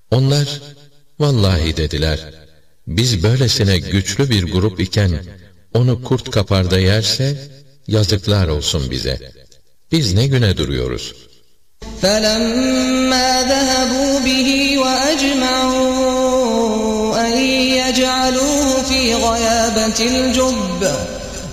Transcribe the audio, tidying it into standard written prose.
Onlar, vallahi dediler, biz böylesine güçlü bir grup iken, onu kurt kapar da yerse, yazıklar olsun bize. Biz ne güne duruyoruz? فَلَمَّا ذَهَبُوا بِهِ وَأَجْمَعُوا أَنْ يَجْعَلُوهُ فِي غَيَابَةِ الْجُبِّ